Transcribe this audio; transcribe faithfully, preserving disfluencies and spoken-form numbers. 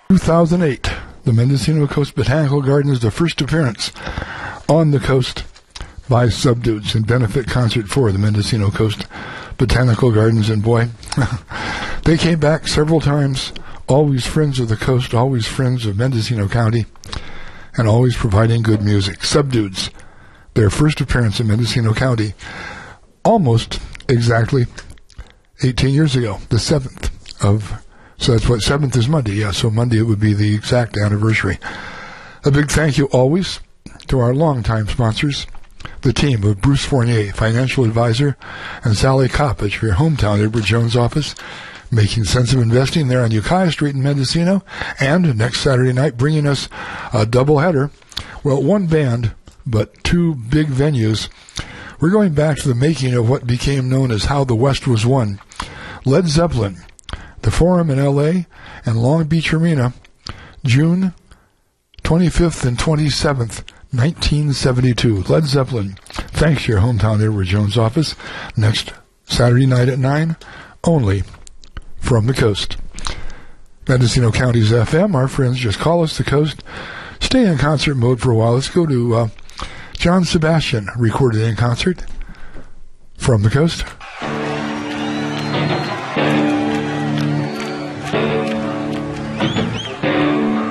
two thousand eight, the Mendocino Coast Botanical Gardens, the first appearance on the coast by Subdudes in benefit concert for the Mendocino Coast Botanical Gardens. And boy, they came back several times, always friends of the coast, always friends of Mendocino County, and always providing good music. Subdudes, their first appearance in Mendocino County, almost exactly eighteen years ago, the seventh of, so that's what, seventh is Monday, yeah, so Monday it would be the exact anniversary. A big thank you always to our longtime sponsors, the team of Bruce Fournier, financial advisor, and Sally Coppage for your hometown Edward Jones office, making sense of investing there on Ukiah Street in Mendocino, and next Saturday night bringing us a doubleheader. Well, one band, but two big venues. We're going back to the making of what became known as How the West Was Won. Led Zeppelin, the Forum in L A and Long Beach Arena, June twenty-fifth and twenty-seventh, nineteen seventy-two. Led Zeppelin, thanks to your hometown Edward Jones office, next Saturday night at nine, only from the coast. Mendocino County's F M, our friends just call us the coast. Stay in concert mode for a while. Let's go to uh, John Sebastian, recorded in concert from the coast.